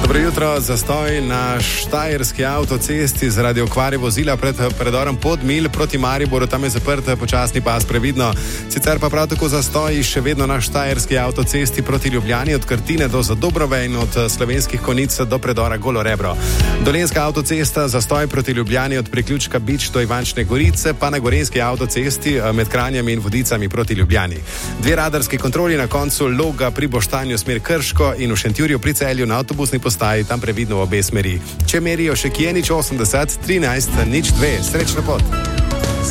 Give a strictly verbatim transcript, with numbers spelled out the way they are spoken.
Dobro jutro, zastoj na štajerski avtocesti zaradi okvare vozila pred predorom Podmilj proti Mariboru, tam je zaprt počasni pas, previdno. Sicer pa prav tako zastoj še vedno na štajerski avtocesti proti Ljubljani od Krtine do Zadobrove in od Slovenskih Konjic do predora Golo Rebro. Dolenjska avtocesta zastoj proti Ljubljani od priključka Bič do Ivančne Gorice, pa na gorenjski avtocesti med Kranjem in Vodicami proti Ljubljani. Dve radarski kontroli na koncu Loga pri Boštanju smer Krško in v Šentjurju pri Celju na avtobusni postaji, tam previdno v obe smeri. Če merijo še kje, nič osemdeset, trinajst, nič dve. Srečno pot.